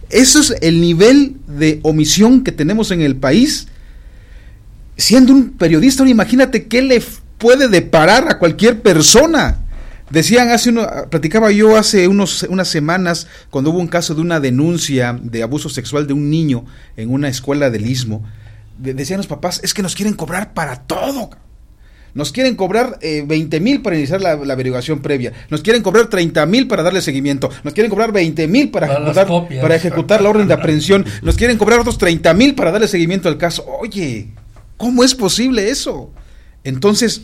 Eso es el nivel de omisión que tenemos en el país. Siendo un periodista, ahora imagínate qué le puede deparar a cualquier persona. Decían platicaba yo hace unas semanas, cuando hubo un caso de una denuncia de abuso sexual de un niño en una escuela del Istmo, decían los papás, es que nos quieren cobrar para todo. Nos quieren cobrar 20,000 para iniciar la averiguación previa, nos quieren cobrar 30,000 para darle seguimiento, nos quieren cobrar 20,000 para ejecutar la orden de aprehensión, nos quieren cobrar otros 30,000 para darle seguimiento al caso. Oye, ¿cómo es posible eso? Entonces,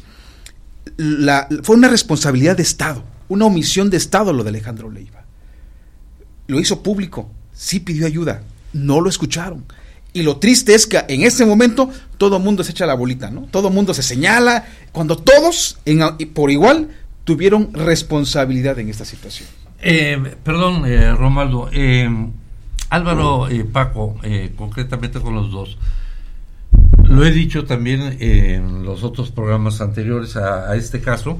fue una responsabilidad de Estado, una omisión de Estado lo de Alejandro Leiva. Lo hizo público, sí pidió ayuda, no lo escucharon. Y lo triste es que en este momento todo el mundo se echa la bolita, ¿no? Todo el mundo se señala, cuando todos por igual tuvieron responsabilidad en esta situación. Perdón, Romualdo, Álvaro, Paco, concretamente con los dos. Lo he dicho también en los otros programas anteriores a este caso,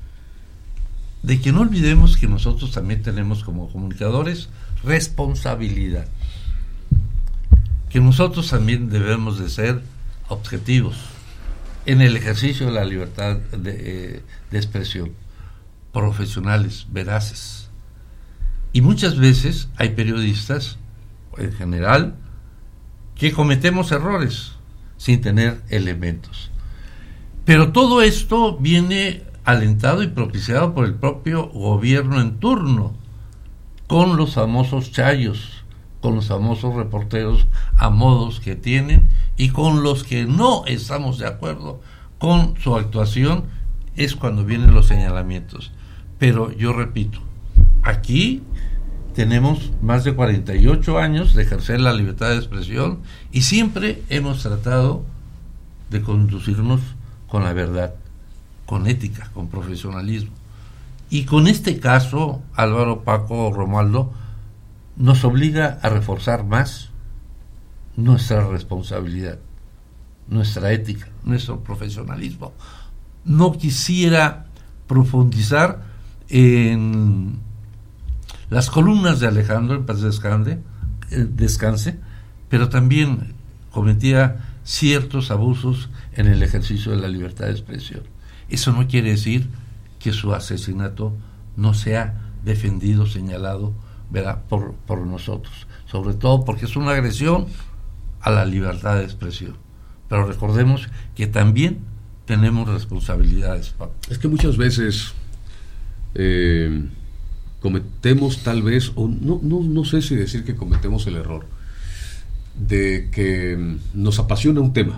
de que no olvidemos que nosotros también tenemos como comunicadores responsabilidad, que nosotros también debemos de ser objetivos en el ejercicio de la libertad de expresión, profesionales, veraces. Y muchas veces hay periodistas, en general, que cometemos errores sin tener elementos. Pero todo esto viene alentado y propiciado por el propio gobierno en turno, con los famosos chayos, con los famosos reporteros a modos que tienen y con los que no estamos de acuerdo con su actuación, es cuando vienen los señalamientos. Pero yo repito, aquí tenemos más de 48 años de ejercer la libertad de expresión y siempre hemos tratado de conducirnos con la verdad, con ética, con profesionalismo. Y con este caso, Álvaro, Paco, Romualdo, nos obliga a reforzar más nuestra responsabilidad, nuestra ética, nuestro profesionalismo. No quisiera profundizar en las columnas de Alejandro, en paz descanse, pero también cometía ciertos abusos en el ejercicio de la libertad de expresión. Eso no quiere decir que su asesinato no sea defendido, señalado, ¿verdad?, por nosotros, sobre todo porque es una agresión a la libertad de expresión. Pero recordemos que también tenemos responsabilidades, Pablo. Es que muchas veces cometemos tal vez, o no sé si decir que cometemos el error de que nos apasiona un tema.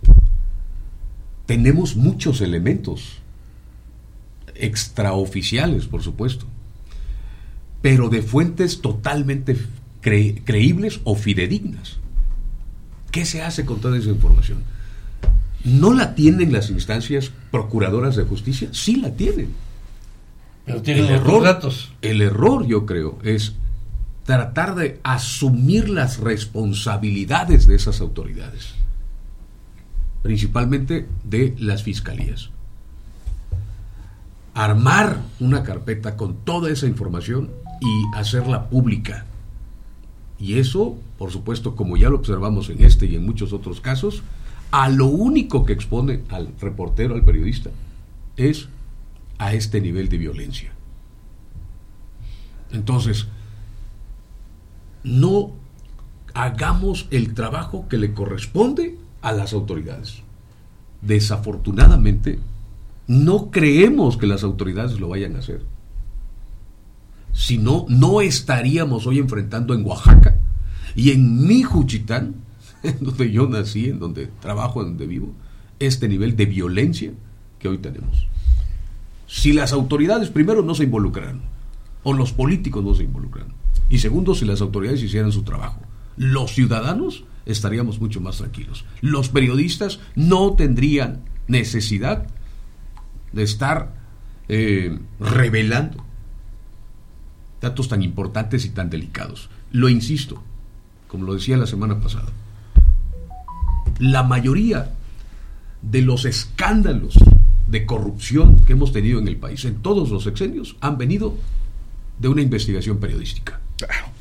Tenemos muchos elementos extraoficiales, por supuesto, pero de fuentes totalmente creíbles o fidedignas. ¿Qué se hace con toda esa información? ¿No la tienen las instancias procuradoras de justicia? Sí la tienen. Pero tienen otros datos. El error, yo creo, es tratar de asumir las responsabilidades de esas autoridades, principalmente de las fiscalías. Armar una carpeta con toda esa información y hacerla pública. Y eso, por supuesto, como ya lo observamos en este y en muchos otros casos, a lo único que expone al reportero, al periodista, es a este nivel de violencia. Entonces, no hagamos el trabajo que le corresponde a las autoridades. Desafortunadamente, no creemos que las autoridades lo vayan a hacer. Si no, no estaríamos hoy enfrentando en Oaxaca y en mi Juchitán, en donde yo nací, en donde trabajo, en donde vivo, este nivel de violencia que hoy tenemos. Si las autoridades, primero, no se involucraran, o los políticos no se involucran, y segundo, si las autoridades hicieran su trabajo, los ciudadanos estaríamos mucho más tranquilos. Los periodistas no tendrían necesidad de estar revelando datos tan importantes y tan delicados. Lo insisto, como lo decía la semana pasada, la mayoría de los escándalos de corrupción que hemos tenido en el país en todos los sexenios han venido de una investigación periodística.